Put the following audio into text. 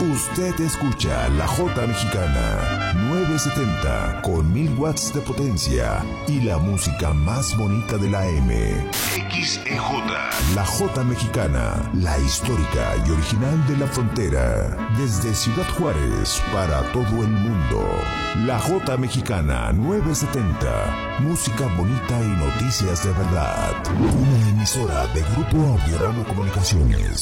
Usted escucha la J Mexicana 970 con 1000 watts de potencia y la música más bonita de la M. XEJ. La J Mexicana, la histórica y original de la frontera. Desde Ciudad Juárez para todo el mundo. La J Mexicana 970. Música bonita y noticias de verdad. Una emisora de Grupo Audiorama Comunicaciones.